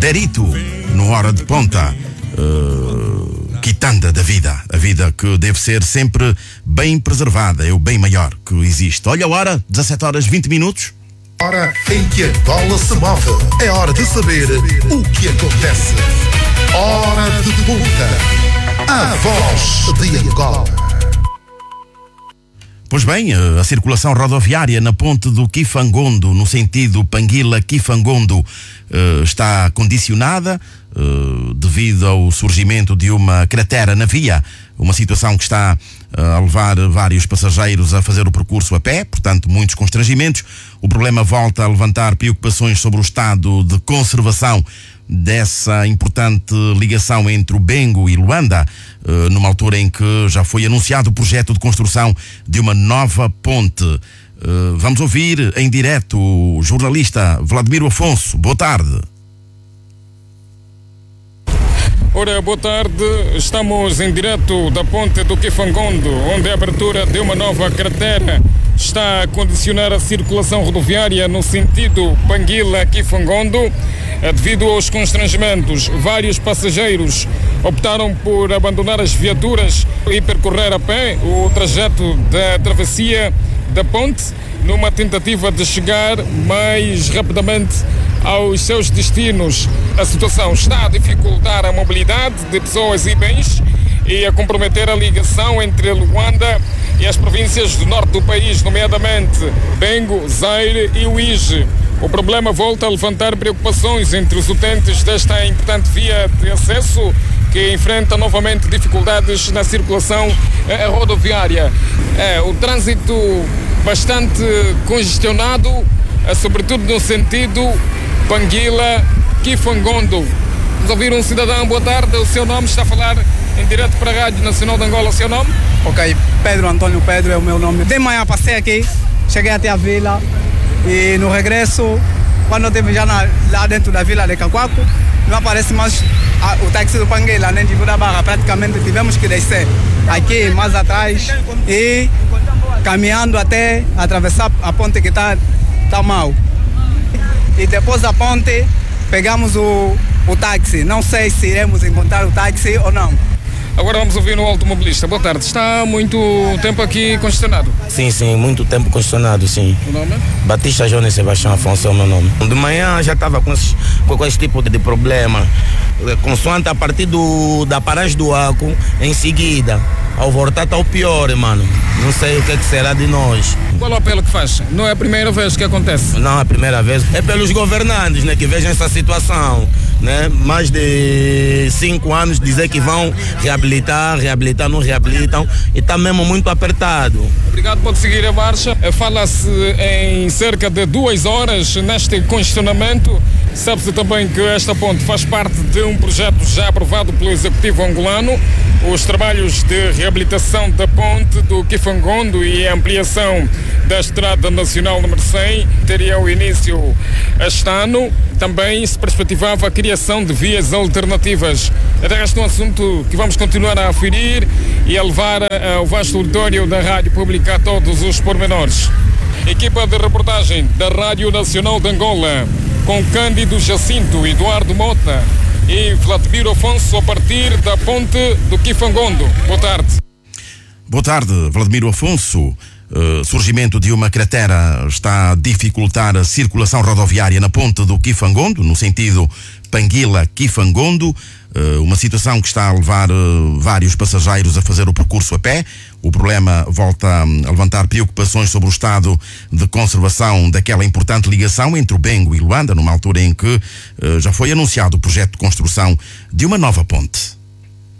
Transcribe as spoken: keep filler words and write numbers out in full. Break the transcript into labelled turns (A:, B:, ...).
A: perito no Hora de Ponta. Uh, quitanda da vida, a vida que deve ser sempre bem preservada, é o bem maior que existe. Olha a hora, dezassete horas vinte minutos.
B: Hora em que Angola se move. É hora de saber o que acontece. Hora de Ponta, a voz de Angola.
A: Pois bem, a circulação rodoviária na ponte do Kifangondo, no sentido Panguila-Kifangondo, está condicionada devido ao surgimento de uma cratera na via, uma situação que está a levar vários passageiros a fazer o percurso a pé, portanto muitos constrangimentos. O problema volta a levantar preocupações sobre o estado de conservação dessa importante ligação entre o Bengo e Luanda, numa altura em que já foi anunciado o projeto de construção de uma nova ponte. Vamos ouvir em direto o jornalista Vladimiro Afonso. Boa tarde.
C: Ora, boa tarde. Estamos em direto da ponte do Kifangondo, onde a abertura de uma nova cratera está a condicionar a circulação rodoviária no sentido Panguila-Kifangondo. Devido aos constrangimentos, vários passageiros optaram por abandonar as viaturas e percorrer a pé o trajeto da travessia da ponte, numa tentativa de chegar mais rapidamente aos seus destinos. A situação está a dificultar a mobilidade de pessoas e bens e a comprometer a ligação entre Luanda e as províncias do norte do país, nomeadamente Bengo, Zaire e Uíge. O problema volta a levantar preocupações entre os utentes desta importante via de acesso, que enfrenta novamente dificuldades na circulação eh, rodoviária. É, o trânsito bastante congestionado, eh, sobretudo no sentido Panguila-Kifangondo. Vamos ouvir um cidadão. Boa tarde, o seu nome, está a falar em direto para a Rádio Nacional de Angola. O seu nome?
D: Ok, Pedro Antônio Pedro é o meu nome. De manhã passei aqui, cheguei até a vila e no regresso, quando eu estive já na, lá dentro da vila de Cacoaco, não aparece mais a, o táxi do Panguila, nem de Vila Barra. Praticamente tivemos que descer aqui mais atrás e caminhando até atravessar a ponte que está tá mal. E depois da ponte pegamos o, o táxi. Não sei se iremos encontrar o táxi ou não.
C: Agora vamos ouvir no automobilista. Boa tarde. Está muito tempo aqui congestionado?
E: Sim, sim, muito tempo congestionado, sim.
C: O nome?
E: Batista Jones Sebastião Afonso é o meu nome. De manhã já estava com, esse, com esse tipo de problema. Consoante a partir do, da paragem do Aco, em seguida, ao voltar está o pior, mano. Não sei o que, é que será de nós.
C: Qual é o apelo que faz? Não é a primeira vez que acontece?
E: Não é a primeira vez. É pelos governantes, né, que vejam essa situação. Né? Mais de cinco anos dizer que vão reabilitar, reabilitar, não reabilitam, e está mesmo muito apertado.
C: Obrigado, pode seguir a marcha. Fala-se em cerca de duas horas neste congestionamento. Sabe-se também que esta ponte faz parte de um projeto já aprovado pelo Executivo angolano. Os trabalhos de reabilitação da ponte do Kifangondo e a ampliação da Estrada Nacional número cem teriam início este ano. Também se perspectivava a criação de vias alternativas. É este um assunto que vamos continuar a aferir e a levar ao vasto auditório da Rádio Pública a todos os pormenores. Equipa de reportagem da Rádio Nacional de Angola, com Cândido Jacinto, Eduardo Mota e Vladimiro Afonso, a partir da ponte do Kifangondo. Boa tarde.
A: Boa tarde, Vladimiro Afonso. Uh, surgimento de uma cratera está a dificultar a circulação rodoviária na ponte do Kifangondo, no sentido Panguila-Kifangondo, uh, uma situação que está a levar uh, vários passageiros a fazer o percurso a pé. O problema volta a levantar preocupações sobre o estado de conservação daquela importante ligação entre o Bengo e Luanda, numa altura em que uh, já foi anunciado o projeto de construção de uma nova ponte.